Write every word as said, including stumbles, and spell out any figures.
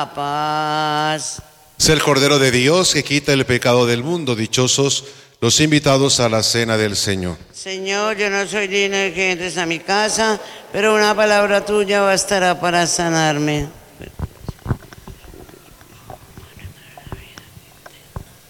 Paz. Es el Cordero de Dios que quita el pecado del mundo. Dichosos los invitados a la cena del Señor. Señor, yo no soy digno de que entres a mi casa, pero una palabra tuya bastará para sanarme.